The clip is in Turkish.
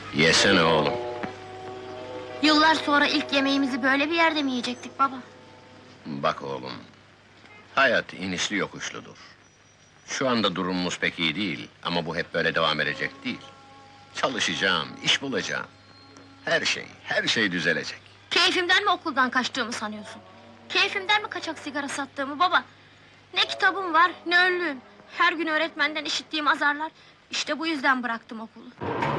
Yesene oğlum. Yıllar sonra ilk yemeğimizi böyle bir yerde mi yiyecektik baba? Bak oğlum, hayat inişli yokuşludur. Şu anda durumumuz pek iyi değil, ama bu hep böyle devam edecek değil. Çalışacağım, iş bulacağım. Her şey düzelecek. Keyfimden mi okuldan kaçtığımı sanıyorsun? Keyfimden mi kaçak sigara sattığımı baba? Ne kitabım var, ne önlüğüm. Her gün öğretmenden işittiğim azarlar. İşte bu yüzden bıraktım okulu.